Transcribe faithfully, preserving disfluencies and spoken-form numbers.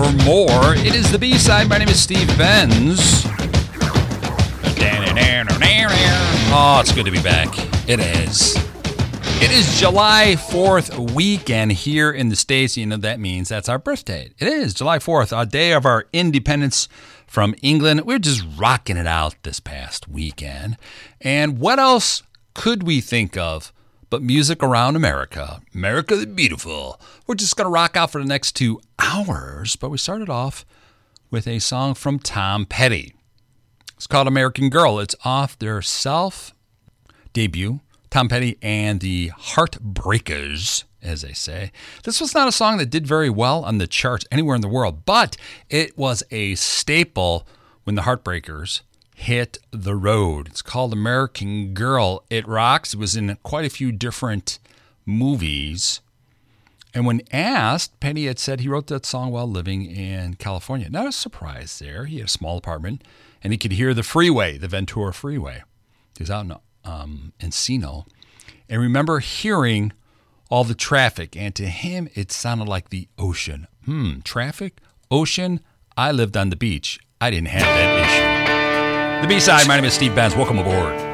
more. It is the B-side. My name is Steve Benz. Oh, it's good to be back. It is. It is July fourth weekend here in the States. You know, that means that's our birthday. It is July fourth, a day of our independence from England. We're just rocking it out this past weekend. And what else could we think of but music around America? America the Beautiful. We're just going to rock out for the next two hours. But we started off with a song from Tom Petty. It's called American Girl. It's off their self debut, Tom Petty and the Heartbreakers, as they say. This was not a song that did very well on the charts anywhere in the world, but it was a staple when the Heartbreakers hit the road. It's called American Girl. It rocks. It was in quite a few different movies. And when asked, Petty had said he wrote that song while living in California. Not a surprise there. He had a small apartment, and he could hear the freeway, the Ventura Freeway. He was out in um, Encino. And remember hearing all the traffic, and to him, it sounded like the ocean. Hmm, traffic? Ocean? I lived on the beach. I didn't have that issue. The B-side, my name is Steve Benz. Welcome aboard.